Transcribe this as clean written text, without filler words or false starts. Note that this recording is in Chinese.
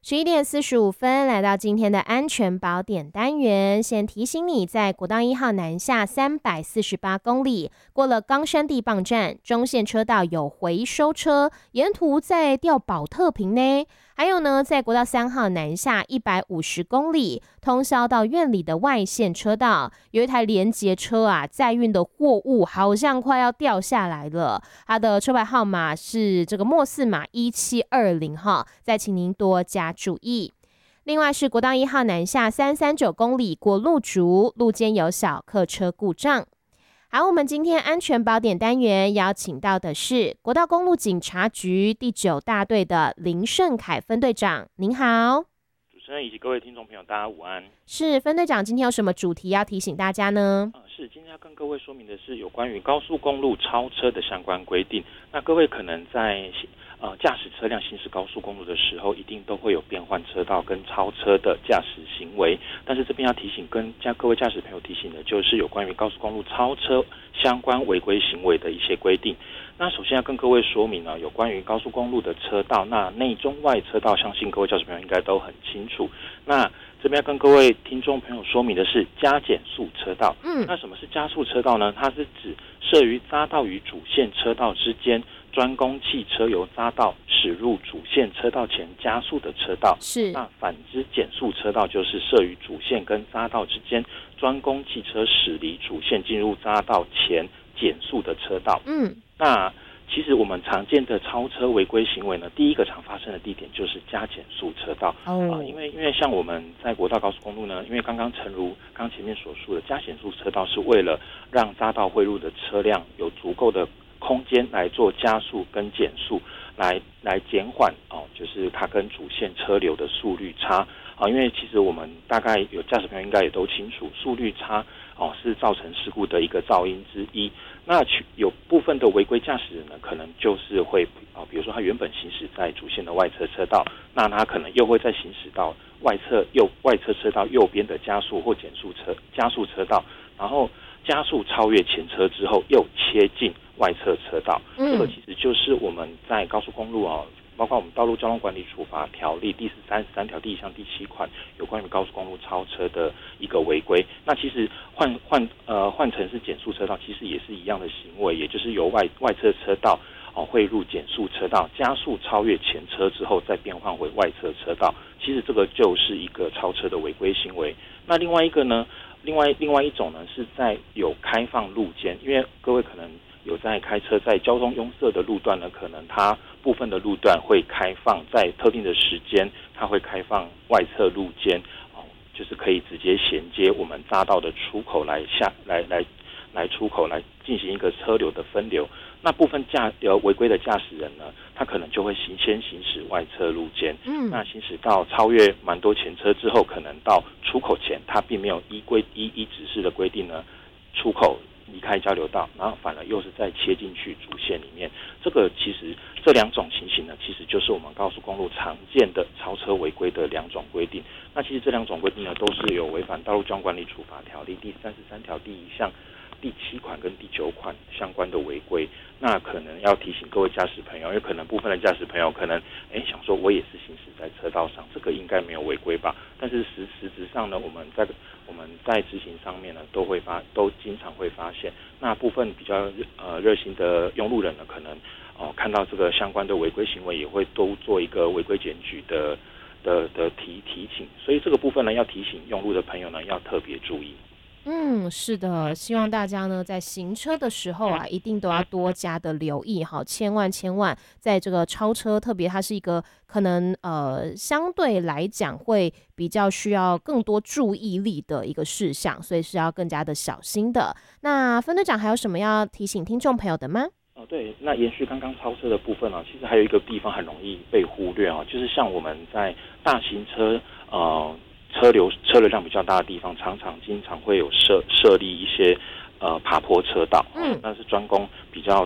11点45分，来到今天的安全宝典单元。先提醒你，在国道1号南下348公里，过了冈山地磅站，中线车道有回收车，沿途在吊保特瓶呢。还有呢，在国道3号南下150公里，通霄到苑里的外线车道，有一台联结车啊，载运的货物好像快要掉下来了。它的车牌号码是这个末四码1720号，再请您多加注意。另外是国道1号南下339公里，过路竹，路间有小客车故障。好，我们今天安全宝典单元邀请到的是国道公路警察局第9大队的林胜凯分队长，您好。 主持人以及各位听众朋友，大家午安。 是分队长，今天有什么主题要提醒大家呢？ 是今天要跟各位说明的是有关于高速公路超车的相关规定。那各位可能在驾驶车辆行驶高速公路的时候，一定都会有变换车道跟超车的驾驶行为。但是这边要提醒各位驾驶朋友提醒的，就是有关于高速公路超车相关违规行为的一些规定。那首先要跟各位说明有关于高速公路的车道，那内中外车道，相信各位驾驶朋友应该都很清楚。那这边要跟各位听众朋友说明的是加减速车道。那什么是加速车道呢？它是指设于匝道与主线车道之间，专供汽车由匝道驶入主线车道前加速的车道。 是。 那反之减速车道就是设于主线跟匝道之间，专供汽车驶离主线进入匝道前减速的车道。那其实我们常见的超车违规行为呢，第一个常发生的地点就是加减速车道。因为像我们在国道高速公路呢，因为诚如刚前面所述的，加减速车道是为了让匝道汇入的车辆有足够的空间来做加速跟减速，来减缓就是它跟主线车流的速率差。因为其实我们大概有驾驶朋友应该也都清楚，速率差是造成事故的一个噪音之一。那有部分的违规驾驶人呢，可能就是会比如说他原本行驶在主线的外侧车道，那他可能又会再行驶到外侧车道右边的加速或加速车道，然后加速超越前车之后又切进外侧车道。这个其实就是我们在高速公路包括我们道路交通管理处罚条例第33条第1项第7款有关于高速公路超车的一个违规。那其实换成是减速车道，其实也是一样的行为，也就是由外侧车道汇入减速车道，加速超越前车之后再变换回外侧车道。其实这个就是一个超车的违规行为。那另外一个呢，另外一种呢是在有开放路肩，因为各位可能有在开车，在交通拥塞的路段呢，可能它部分的路段会开放，在特定的时间，它会开放外侧路肩，就是可以直接衔接我们匝道的出口来出口来进行一个车流的分流。那部分违规的驾驶人呢，他可能就会先行驶外侧路肩，那行驶到超越蛮多前车之后，可能到出口前，他并没有依指示的规定呢，出口离开交流道，然后反而又是再切进去主线里面。这个其实这两种情形呢，其实就是我们高速公路常见的超车违规的两种规定。那其实这两种规定呢，都是有违反道路交通管理处罚条例第33条第1项第7款跟第9款相关的违规。那可能要提醒各位驾驶朋友，因为可能部分的驾驶朋友可能想说我也是行驶在车道上，这个应该没有违规吧？但是实质上呢，我们在执行上面呢，都经常会发现，那部分比较热心的用路人呢，可能看到这个相关的违规行为，也会都做一个违规检举的提醒。所以这个部分呢，要提醒用路的朋友呢，要特别注意。 是的，希望大家呢在行车的时候一定都要多加的留意哈，千万在这个超车，特别它是一个可能相对来讲会比较需要更多注意力的一个事项，所以是要更加的小心的。那分队长还有什么要提醒听众朋友的吗？ 对，那延续刚刚超车的部分其实还有一个地方很容易被忽略就是像我们在大型车车流量比较大的地方，经常会有设立一些爬坡车道，那是专供比较